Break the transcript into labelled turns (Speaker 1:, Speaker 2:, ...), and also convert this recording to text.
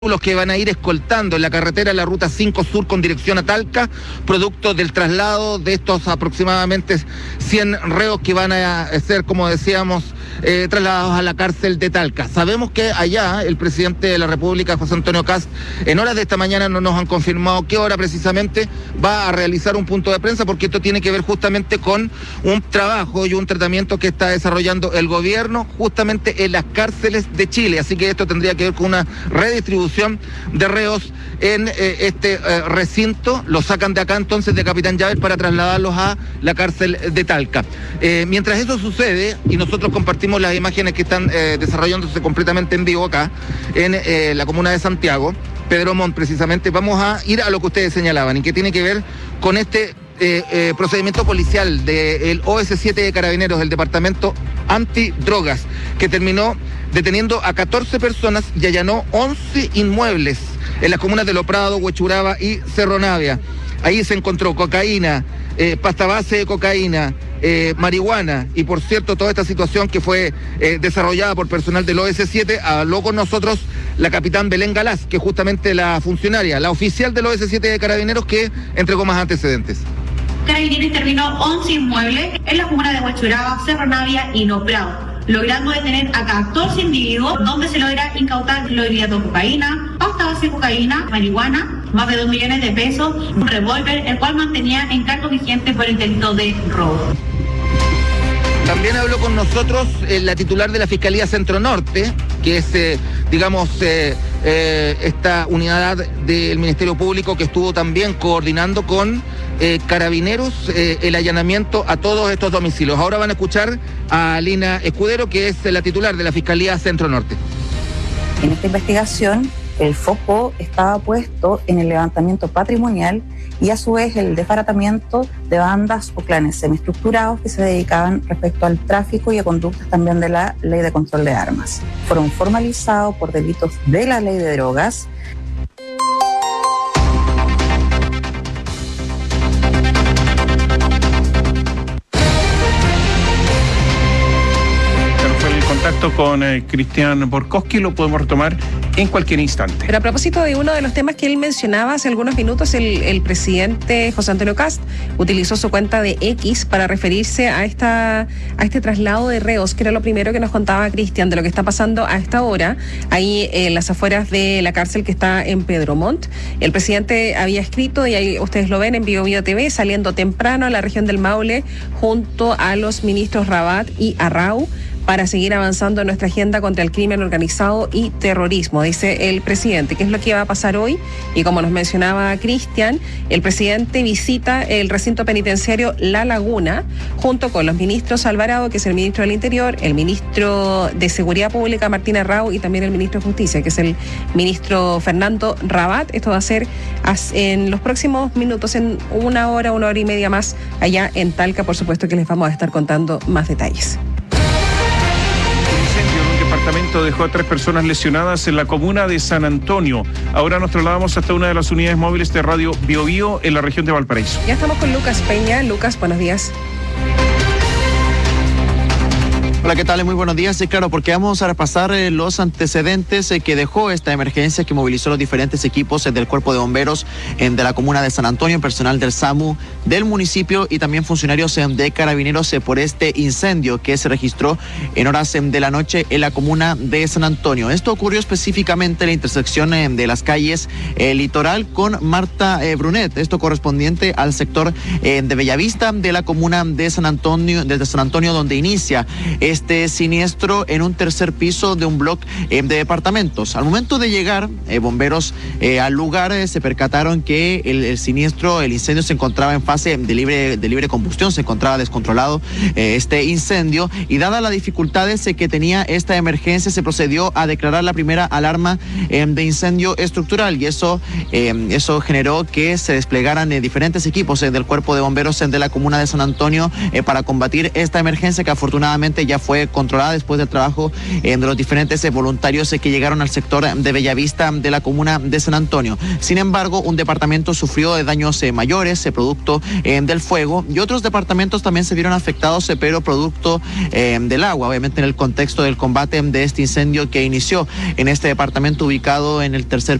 Speaker 1: los que van a ir escoltando en la carretera la ruta 5 Sur con dirección a Talca, producto del traslado de estos aproximadamente 100 reos que van a ser, como decíamos, trasladados a la cárcel de Talca. Sabemos que allá el presidente de la República, José Antonio Kast, en horas de esta mañana no nos han confirmado qué hora precisamente va a realizar un punto de prensa, porque esto tiene que ver justamente con un trabajo y un tratamiento que está desarrollando el gobierno justamente en las cárceles de Chile. Así que esto tendría que ver con una redistribución de reos en este recinto. Los sacan de acá entonces de Capitán Llaves para trasladarlos a la cárcel de Talca. Mientras eso sucede, y nosotros compartimos las imágenes que están desarrollándose completamente en vivo acá en la comuna de Santiago, Pedro Montt precisamente, vamos a ir a lo que ustedes señalaban y que tiene que ver con este procedimiento policial del OS7 de Carabineros, del Departamento Antidrogas, que terminó deteniendo a 14 personas y allanó 11 inmuebles en las comunas de Lo Prado, Huechuraba y Cerro Navia. Ahí se encontró cocaína, pasta base de cocaína, marihuana, y por cierto, toda esta situación que fue desarrollada por personal del OS7, habló con nosotros la capitán Belén Galás, que es justamente la funcionaria, la oficial del OS7 de Carabineros, que entregó más antecedentes.
Speaker 2: Carabineros terminó 11 inmuebles en la comuna de Huechuraba, Cerro Navia y Lo Prado, logrando detener a 14 individuos, donde se logra incautar lo de cocaína, pasta base de cocaína, marihuana, más de 2 millones de pesos, un revólver, el cual mantenía en cargo vigente por el delito de robo.
Speaker 1: También habló con nosotros la titular de la Fiscalía Centro Norte, que es, esta unidad del Ministerio Público que estuvo también coordinando con Carabineros el allanamiento a todos estos domicilios. Ahora van a escuchar a Lina Escudero, que es la titular de la Fiscalía Centro Norte.
Speaker 3: En esta investigación, el foco estaba puesto en el levantamiento patrimonial y a su vez el desbaratamiento de bandas o clanes semiestructurados que se dedicaban respecto al tráfico y a conductas también de la Ley de Control de Armas. Fueron formalizados por delitos de la Ley de Drogas.
Speaker 4: Contacto con Cristian Borkowski, lo podemos retomar en cualquier instante.
Speaker 5: Pero a propósito de uno de los temas que él mencionaba hace algunos minutos, el presidente José Antonio Kast utilizó su cuenta de X para referirse a este traslado de reos, que era lo primero que nos contaba Cristian de lo que está pasando a esta hora, ahí en las afueras de la cárcel que está en Pedro Montt. El presidente había escrito, y ahí ustedes lo ven en Bio TV, saliendo temprano a la región del Maule junto a los ministros Rabat y Arrau, para seguir avanzando en nuestra agenda contra el crimen organizado y terrorismo, dice el presidente. ¿Qué es lo que va a pasar hoy? Y como nos mencionaba Cristian, el presidente visita el recinto penitenciario La Laguna junto con los ministros Alvarado, que es el ministro del Interior, el ministro de Seguridad Pública, Martín Arrau, y también el ministro de Justicia, que es el ministro Fernando Rabat. Esto va a ser en los próximos minutos, en una hora y media más, allá en Talca. Por supuesto que les vamos a estar contando más detalles.
Speaker 4: El departamento dejó a 3 personas lesionadas en la comuna de San Antonio. Ahora nos trasladamos hasta una de las unidades móviles de Radio Bio Bio en la región de Valparaíso.
Speaker 5: Ya estamos con Lucas Peña. Lucas, buenos días.
Speaker 6: Hola, ¿qué tal? Muy buenos días. Sí, claro, porque vamos a repasar los antecedentes que dejó esta emergencia que movilizó los diferentes equipos del Cuerpo de Bomberos de la comuna de San Antonio, personal del SAMU del municipio y también funcionarios de Carabineros por este incendio que se registró en horas de la noche en la comuna de San Antonio. Esto ocurrió específicamente en la intersección de las calles Litoral con Marta Brunet, esto correspondiente al sector de Bellavista de la comuna de San Antonio, desde San Antonio, donde inicia este siniestro en un tercer piso de un bloque de departamentos. Al momento de llegar bomberos al lugar, se percataron que el incendio se encontraba en fase de libre combustión, se encontraba descontrolado este incendio, y dadas las dificultades que tenía esta emergencia, se procedió a declarar la primera alarma de incendio estructural, y eso generó que se desplegaran diferentes equipos del Cuerpo de Bomberos de la comuna de San Antonio para combatir esta emergencia, que afortunadamente ya fue controlada después del trabajo de los diferentes voluntarios que llegaron al sector de Bellavista de la comuna de San Antonio. Sin embargo, un departamento sufrió daños mayores producto del fuego, y otros departamentos también se vieron afectados, pero producto del agua, obviamente en el contexto del combate de este incendio que inició en este departamento ubicado en el tercer